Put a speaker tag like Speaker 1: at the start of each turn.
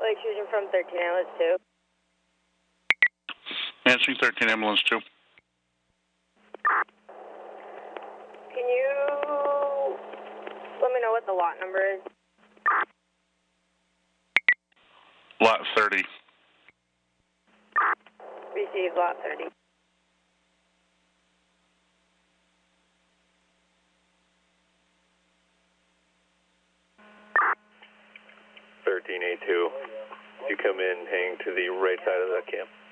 Speaker 1: Lake Fusion from 13 Ambulance 2.
Speaker 2: Answering 13 Ambulance 2.
Speaker 1: Can you let me know what the lot number is?
Speaker 2: Lot 30.
Speaker 1: Receive lot 30.
Speaker 3: A2. You come in, hang to the right side of the camp.